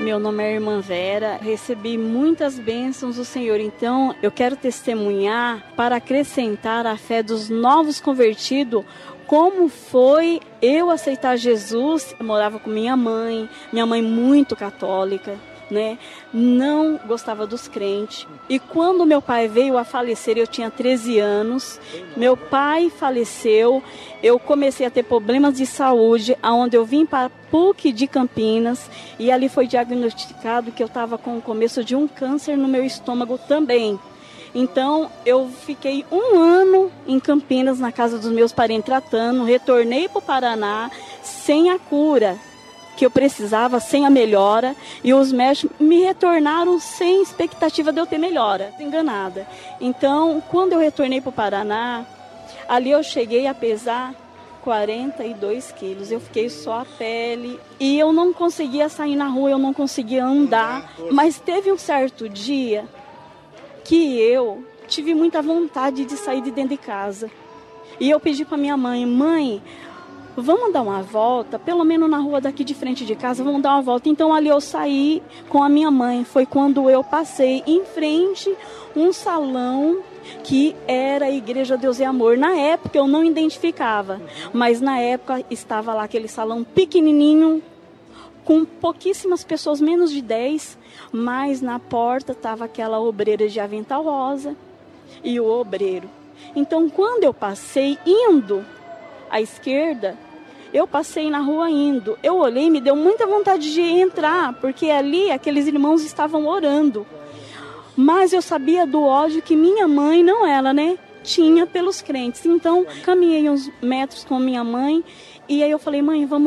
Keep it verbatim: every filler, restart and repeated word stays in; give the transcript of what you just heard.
Meu nome é Irmã Vera, recebi muitas bênçãos do Senhor, então eu quero testemunhar para acrescentar a fé dos novos convertidos, como foi eu aceitar Jesus. Eu morava com minha mãe, minha mãe muito católica, né? Não gostava dos crentes. E quando meu pai veio a falecer, eu tinha treze anos, meu pai faleceu, eu comecei a ter problemas de saúde, onde eu vim para a P U C de Campinas, e ali foi diagnosticado que eu estava com o começo de um câncer no meu estômago também. Então, eu fiquei um ano em Campinas, na casa dos meus parentes, tratando, retornei para o Paraná sem a cura que eu precisava, sem a melhora, e os médicos me retornaram sem expectativa de eu ter melhora, enganada. Então, quando eu retornei para o Paraná, ali eu cheguei a pesar quarenta e dois quilos, eu fiquei só a pele, e eu não conseguia sair na rua, eu não conseguia andar, mas teve um certo dia que eu tive muita vontade de sair de dentro de casa, e eu pedi para minha mãe, mãe, vamos dar uma volta, pelo menos na rua daqui de frente de casa, vamos dar uma volta. Então ali eu saí com a minha mãe, foi quando eu passei em frente um salão que era a Igreja Deus e Amor. Na época eu não identificava, mas na época estava lá aquele salão pequenininho, com pouquíssimas pessoas, menos de dez, mas na porta estava aquela obreira de avental rosa e o obreiro. Então quando eu passei indo à esquerda, eu passei na rua indo, eu olhei, me deu muita vontade de entrar, porque ali aqueles irmãos estavam orando, mas eu sabia do ódio que minha mãe, não ela, né, tinha pelos crentes. Então caminhei uns metros com minha mãe, e aí eu falei, mãe, vamos